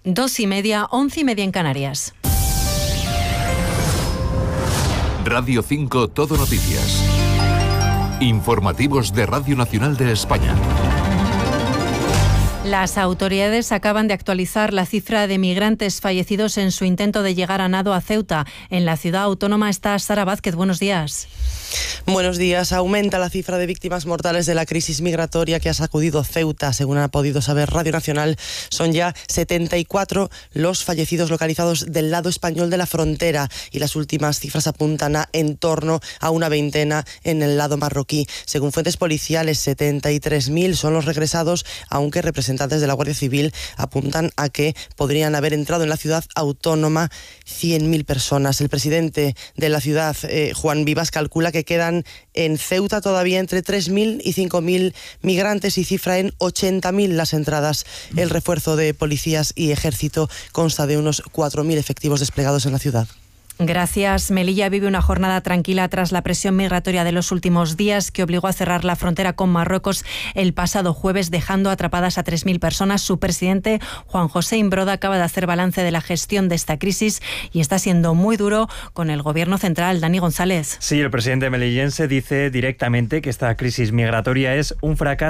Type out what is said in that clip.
2:30, 11:30 en Canarias. Radio 5 Todo Noticias. Informativos de Radio Nacional de España. Las autoridades acaban de actualizar la cifra de migrantes fallecidos en su intento de llegar a nado a Ceuta. En la ciudad autónoma está Sara Vázquez. Buenos días. Buenos días. Aumenta la cifra de víctimas mortales de la crisis migratoria que ha sacudido Ceuta. Según ha podido saber Radio Nacional, son ya 74 los fallecidos localizados del lado español de la frontera y las últimas cifras apuntan a en torno a una veintena en el lado marroquí. Según fuentes policiales, 73.000 son los regresados, aunque representantes de la Guardia Civil apuntan a que podrían haber entrado en la ciudad autónoma 100.000 personas. El presidente de la ciudad, Juan Vivas, calcula que quedan en Ceuta todavía entre 3.000 y 5.000 migrantes y cifra en 80.000 las entradas. El refuerzo de policías y ejército consta de unos 4.000 efectivos desplegados en la ciudad. Gracias. Melilla vive una jornada tranquila tras la presión migratoria de los últimos días que obligó a cerrar la frontera con Marruecos el pasado jueves, dejando atrapadas a 3.000 personas. Su presidente, Juan José Imbroda, acaba de hacer balance de la gestión de esta crisis y está siendo muy duro con el gobierno central. Dani González. Sí, el presidente melillense dice directamente que esta crisis migratoria es un fracaso